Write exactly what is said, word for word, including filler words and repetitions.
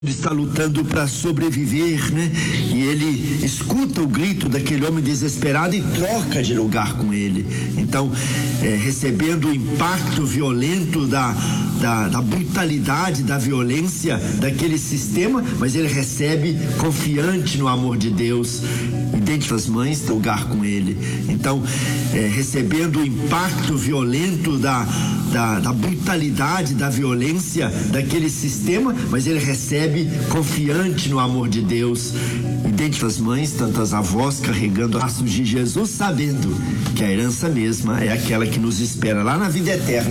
está lutando para sobreviver, né? E ele escuta o grito daquele homem desesperado e troca de lugar com ele. Então, é, recebendo o impacto violento da, da, da brutalidade, da violência daquele sistema, mas ele recebe confiante no amor de Deus. E dentre as mães, tem lugar com ele. Então, é, recebendo o impacto violento da, da, da brutalidade, da violência daquele sistema, mas ele recebe confiante no amor de Deus. E dentre as mães, tantas avós carregando os braços de Jesus, sabendo que a herança mesma é aquela que nos espera lá na vida eterna.